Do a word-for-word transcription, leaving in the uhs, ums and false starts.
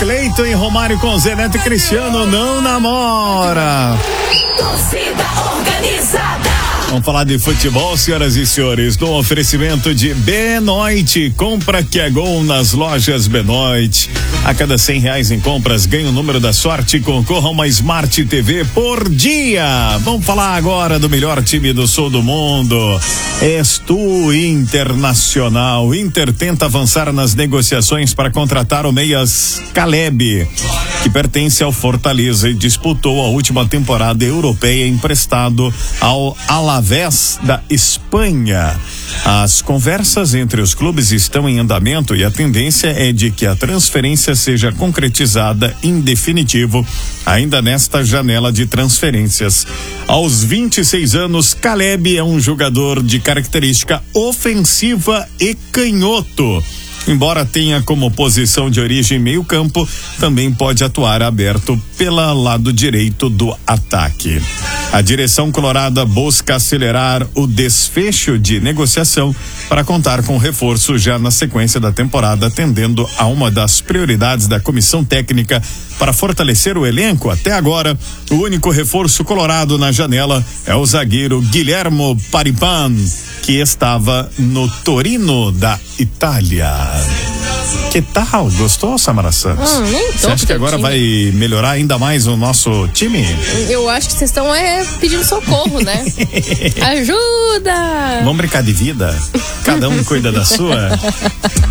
Cleiton e Romário com Zé Neto e Cristiano não namora. Torcida organizada. Vamos falar de futebol, senhoras e senhores, com oferecimento de Benoit. Compra que é gol nas lojas Benoit. A cada cem reais em compras, ganha o número da sorte e concorra a uma Smart T V por dia. Vamos falar agora do melhor time do sul do mundo. És tu, Internacional. Inter tenta avançar nas negociações para contratar o meias Caleb, que pertence ao Fortaleza e disputou a última temporada europeia emprestado ao Alavés da Espanha. As conversas entre os clubes estão em andamento e a tendência é de que a transferência seja concretizada em definitivo ainda nesta janela de transferências. Aos vinte e seis anos, Caleb é um jogador de característica ofensiva e canhoto. Embora tenha como posição de origem meio-campo, também pode atuar aberto pelo lado direito do ataque. A direção colorada busca acelerar o desfecho de negociação para contar com reforço já na sequência da temporada, atendendo a uma das prioridades da comissão técnica para fortalecer o elenco. Até agora, o único reforço colorado na janela é o zagueiro Guilhermo Paripan, que estava no Torino da Itália. Que tal? Gostou, Samara Santos? Hum, nem tô. Você acha que agora vai melhorar ainda mais o nosso time? Eu acho que vocês estão é, pedindo socorro, né? Ajuda! Vamos brincar de vida? Cada um cuida da sua?